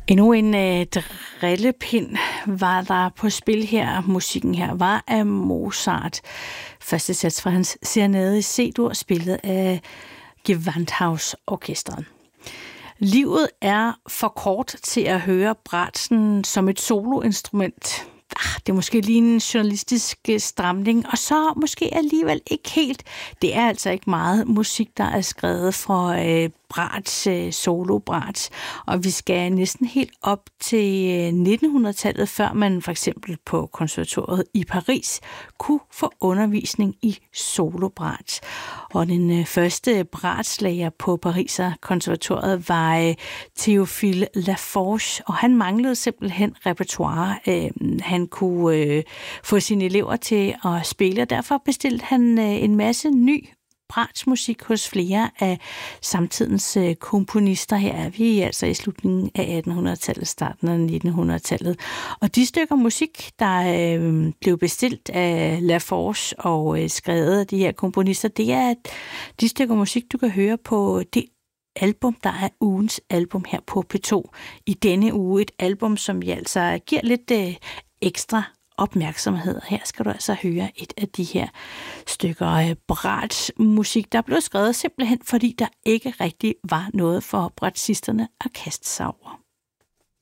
Endnu en drillepind var der på spil her. Musikken her var af Mozart. Første sats fra hans Serenade i C-dur, spillet af Gewandhausorkestret. Livet er for kort til at høre bratsen som et soloinstrument. Det er måske lige en journalistisk stramning, og så måske alligevel ikke helt. Det er altså ikke meget musik, der er skrevet fra Brahms, solo Brahms, og vi skal næsten helt op til 1900-tallet, før man for eksempel på konservatoriet i Paris kunne få undervisning i solo Brahms. Og den første Brahms-lærer på Pariser konservatoriet var Théophile Laforge, og han manglede simpelthen repertoire. Han kunne få sine elever til at spille, og derfor bestilte han en masse ny Brahms-musik hos flere af samtidens komponister. Her er vi altså i slutningen af 1800-tallet, starten af 1900-tallet. Og de stykker musik, der blev bestilt af Laforge og skrevet af de her komponister, det er de stykker musik, du kan høre på det album, der er ugens album her på P2 i denne uge. Et album, som vi altså giver lidt ekstra opmærksomhed. Her skal du altså høre et af de her stykker Brahms musik, der blev skrevet simpelthen, fordi der ikke rigtig var noget for bratsisterne at kaste sig over.